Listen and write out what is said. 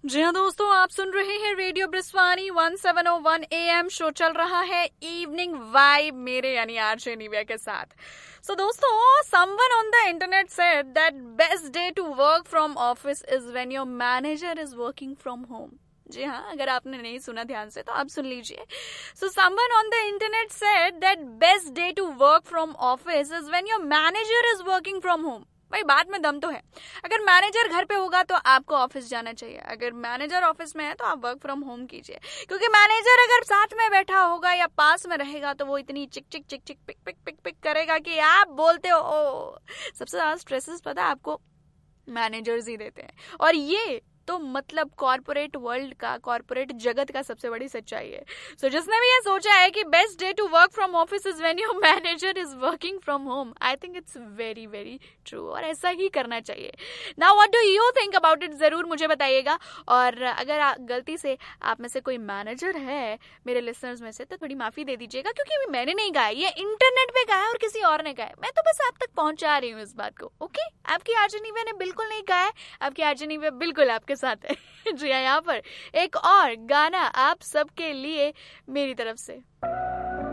जी हाँ दोस्तों, आप सुन रहे हैं रेडियो ब्रिस्वानी 1701 AM। शो चल रहा है इवनिंग वाइब मेरे यानी आरजे निव्या के साथ। सो दोस्तों, someone on the internet said that best day to work from office is when your manager is working from home। जी हाँ, अगर आपने नहीं सुना ध्यान से तो आप सुन लीजिए। So someone on the internet said that best day to work from office is when your manager is working from home। भाई बात में दम तो है। अगर मैनेजर घर पे होगा तो आपको ऑफिस जाना चाहिए, अगर मैनेजर ऑफिस में है तो आप वर्क फ्रॉम होम कीजिए, क्योंकि मैनेजर अगर साथ में बैठा होगा या पास में रहेगा तो वो इतनी चिक चिक चिक चिक पिक पिक पिक पिक करेगा कि आप बोलते हो ओ। सबसे ज्यादा स्ट्रेसेस पता है आपको मैनेजर्स ही देते हैं, और ये तो मतलब कॉर्पोरेट वर्ल्ड का, कॉर्पोरेट जगत का सबसे बड़ी सच्चाई है। सो जिसने भी ये सोचा है कि best day to work from office is when your manager is working from home, I think it's very very true, और ऐसा ही करना चाहिए। Now what do you think about it, जरूर मुझे बताइएगा। और अगर गलती से आप में से कोई मैनेजर है मेरे लिसनर्स में से, तो थोड़ी माफी दे दीजिएगा, क्योंकि मैंने नहीं कहा, ये इंटरनेट पे कहा है और किसी और ने कहा है। मैं तो बस आप तक पहुंचा रही हूँ इस बात को। ओके, आपकी आरजे निव्या ने बिल्कुल नहीं कहा है, आपकी आरजे निव्या बिल्कुल आपके साथ है। जी हाँ, यहाँ पर एक और गाना आप सबके लिए मेरी तरफ से।